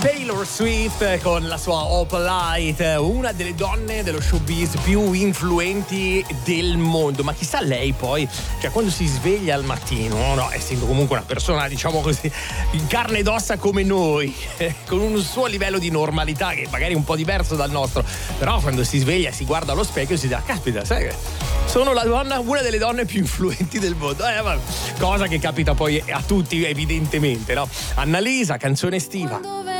Taylor Swift con la sua Opal Light, una delle donne dello showbiz più influenti del mondo. Ma chissà lei poi, cioè quando si sveglia al mattino, no, essendo comunque una persona, diciamo così, in carne ed ossa come noi, con un suo livello di normalità che magari è un po' diverso dal nostro, però quando si sveglia, si guarda allo specchio e si dice: caspita, sai che sono la donna, una delle donne più influenti del mondo. Cosa che capita poi a tutti, evidentemente, no? Annalisa, canzone estiva.